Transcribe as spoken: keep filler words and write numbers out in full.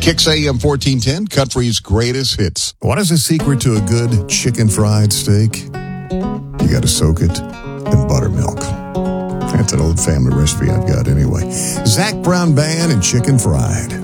Kicks A M fourteen ten, country's greatest hits. What is the secret to a good chicken fried steak? You got to soak it in buttermilk. That's an old family recipe I've got anyway. Zac Brown Band and Chicken Fried.